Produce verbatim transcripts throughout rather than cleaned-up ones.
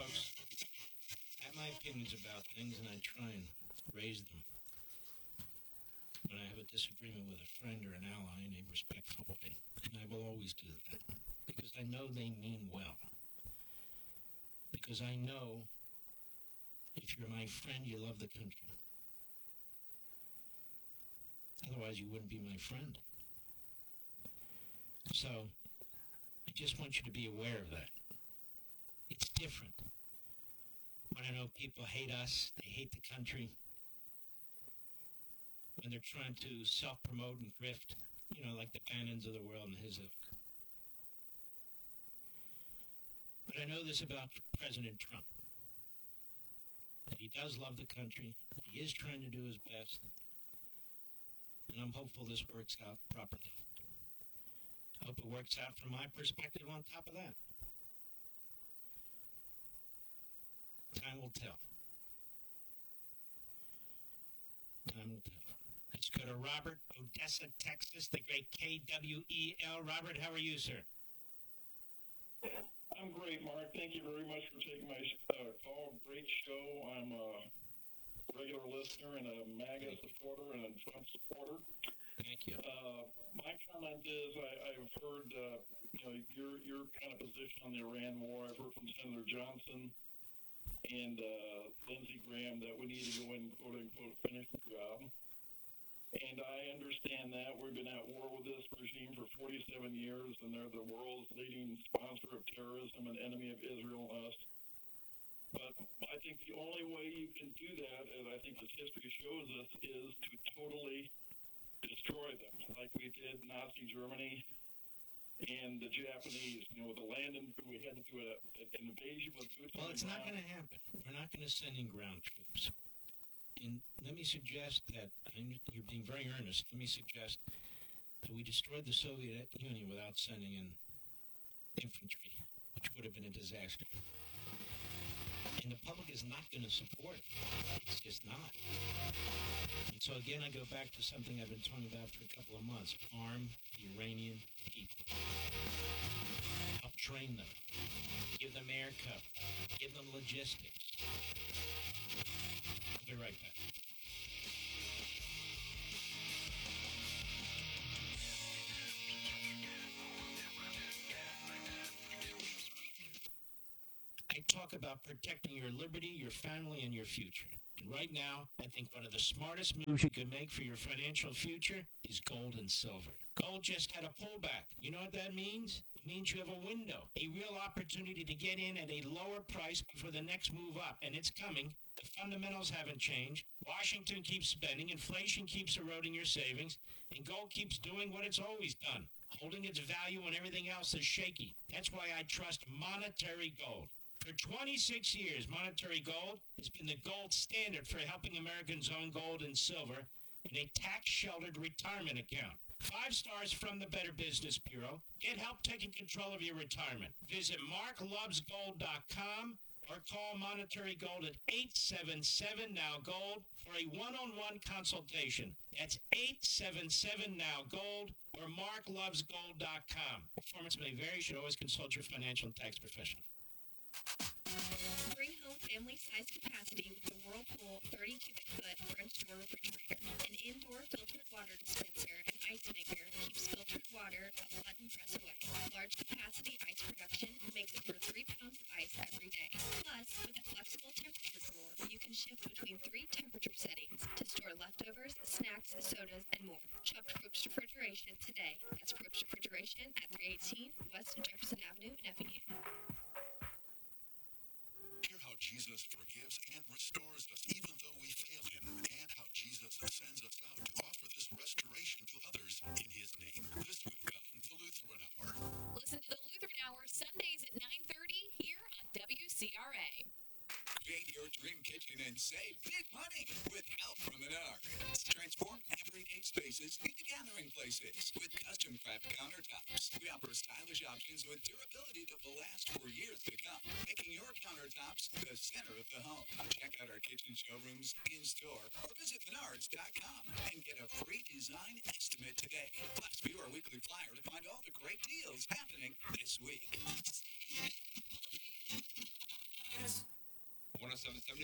folks, I have my opinions about things, and I try and raise them when I have a disagreement with a friend or an ally in a respectful way. And I will always do that because I know they mean well. Because I know if you're my friend, you love the country. Otherwise, you wouldn't be my friend. So, I just want you to be aware of that. It's different. When I know people hate us, they hate the country, when they're trying to self-promote and grift, you know, like the Bannons of the world and his ilk. But I know this about President Trump, that he does love the country, that he is trying to do his best, and I'm hopeful this works out properly. I hope it works out from my perspective on top of that. Time will tell. Time will tell. Let's go to Robert, Odessa, Texas, the great K W E L. Robert, how are you, sir? I'm great, Mark. Thank you very much for taking my uh, call. Great show. I'm a regular listener and a MAGA supporter and a Trump supporter. Thank you. Uh, my comment is I, I've heard uh, you know your your kind of position on the Iran war. I've heard from Senator Johnson and uh, Lindsey Graham that we need to go in, quote unquote, finish the job. And I understand that. We've been at war with this regime for forty-seven years, and they're the world's leading sponsor of terrorism and enemy of Israel and us. But I think the only way you can do that, as I think this history shows us, is to totally destroy them, like we did Nazi Germany and the Japanese. You know, the land, in, we had to do a, an invasion with boots Well, on the it's not ground. going to happen. We're not going to send in ground troops. And let me suggest that, and you're being very earnest, let me suggest that we destroyed the Soviet Union without sending in infantry, which would have been a disaster. And the public is not going to support it. It's just not. And so again, I go back to something I've been talking about for a couple of months. Arm the Iranian people. Help train them. Give them air cover. Give them logistics. I'll be right back. I talk about protecting your liberty, your family, and your future. And right now, I think one of the smartest moves you can make for your financial future is gold and silver. Gold just had a pullback. You know what that means? It means you have a window, a real opportunity to get in at a lower price before the next move up, and it's coming. The fundamentals haven't changed. Washington keeps spending, inflation keeps eroding your savings, and gold keeps doing what it's always done, holding its value when everything else is shaky. That's why I trust Monetary Gold. For twenty-six years, Monetary Gold has been the gold standard for helping Americans own gold and silver in a tax-sheltered retirement account. Five stars from the Better Business Bureau. Get help taking control of your retirement. Visit mark loves gold dot com or call Monetary Gold at eight seven seven now gold for a one-on-one consultation. That's eight seven seven now gold or mark loves gold dot com. Performance may vary. You should always consult your financial and tax professional. Bring home family-sized capacity with the Whirlpool thirty cubic foot French door refrigerator. An indoor filtered water dispenser and ice maker keeps filtered water a button press away. Large capacity ice production makes it for three pounds of ice every day. Plus, with a flexible temperature drawer, you can shift between three temperature settings to store leftovers, snacks, sodas, and more. Shop Probst Refrigeration today. That's Probst Refrigeration at three eighteen West Jefferson Avenue in Effingham. Hear how Jesus forgives and restores us even though we fail him, and how Jesus sends us out to offer this restoration to others in his name. This week on the Lutheran Hour. Listen to the Lutheran Hour Sundays at nine thirty here on W C R A. Create your dream kitchen and save big money with help from Menards. Transform everyday spaces into gathering places with custom craft countertops. We offer stylish options with durability that will last for years to come, making your countertops the center of the home. Check out our kitchen showrooms in store or visit menards dot com and get a free design estimate today. Plus, view our weekly flyer to find all the great deals happening this week. Yes.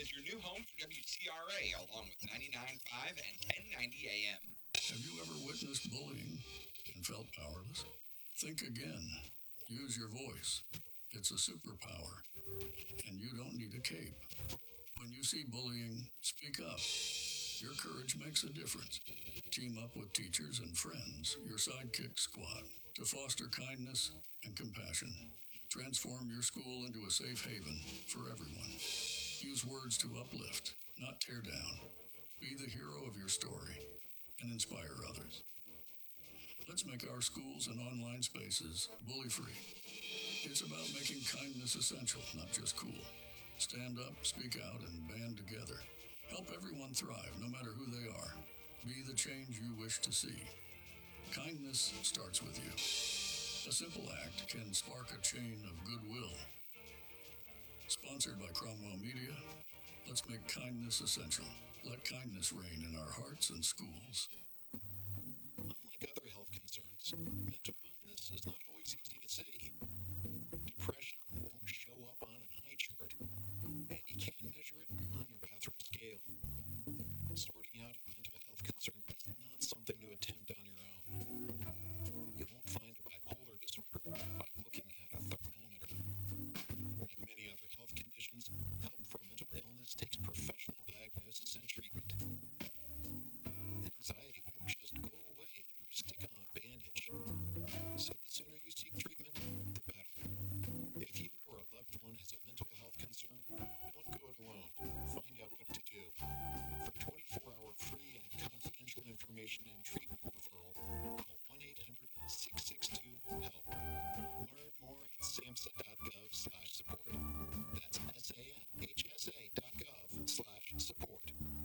is your new home for W C R A, along with ninety-nine point five and ten ninety A M. Have you ever witnessed bullying and felt powerless? Think again. Use your voice. It's a superpower, and you don't need a cape. When you see bullying, speak up. Your courage makes a difference. Team up with teachers and friends, your sidekick squad, to foster kindness and compassion. Transform your school into a safe haven for everyone. Use words to uplift, not tear down. Be the hero of your story and inspire others. Let's make our schools and online spaces bully-free. It's about making kindness essential, not just cool. Stand up, speak out, and band together. Help everyone thrive, no matter who they are. Be the change you wish to see. Kindness starts with you. A simple act can spark a chain of goodwill. Sponsored by Cromwell Media, let's make kindness essential. Let kindness reign in our hearts and schools. Unlike other health concerns, mental illness is not always easy to see. Depression won't show up on an eye chart, and you can't measure it on your bathroom scale. Sorting out a mental health concern is not something to attempt on your own. You won't find a bipolar disorder by looking at a thermometer. Like many other health conditions, help from mental illness takes professional diagnosis and treatment. Anxiety won't just go away if you stick on a bandage. So the sooner you seek treatment, the better. If you or a loved one has a mental health concern, don't go it alone. Find out what to do. For twenty-four hour free and confidential information and treatment referral, call one eight hundred six six two HELP. Learn more at samhsa.gov slash support. That's S-A-M-H-S-A dot gov slash support.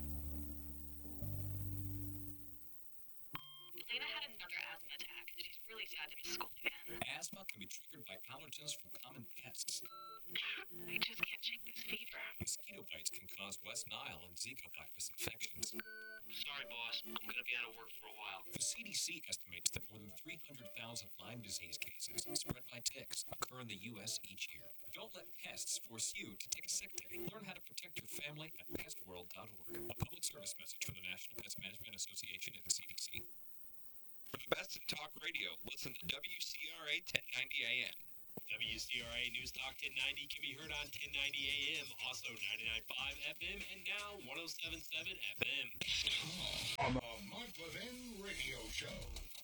Elena had another asthma attack. She's really sad to miss school again. Asthma can be triggered by allergens from common pests. I just can't shake this fever. Mosquito bites can cause West Nile and Zika virus infections. Sorry, boss. I'm going to be out of work for a while. The C D C estimates that more than three hundred thousand Lyme disease cases spread by ticks occur in the U S each year. Don't let pests force you to take a sick day. Learn how to protect your family at pest world dot org. A public service message from the National Pest Management Association and the C D C. For the best of talk radio, listen to W C R A ten ninety A M. W C R A News Talk ten ninety can be heard on ten ninety A M, also ninety-nine point five F M, and now one oh seven point seven F M. On the Mike Levin Radio Show.